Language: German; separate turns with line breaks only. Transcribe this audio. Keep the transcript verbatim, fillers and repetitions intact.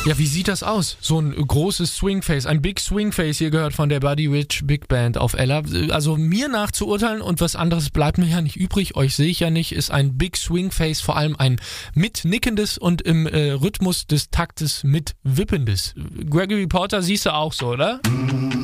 Ja, wie sieht das aus? So ein großes Swingface, ein Big Swingface hier gehört von der Buddy Rich Big Band auf Ella. Also mir nach zu urteilen und was anderes bleibt mir ja nicht übrig, euch sehe ich ja nicht, ist ein Big Swingface vor allem ein mitnickendes und im äh, Rhythmus des Taktes mitwippendes. Gregory Porter siehst du auch so, oder?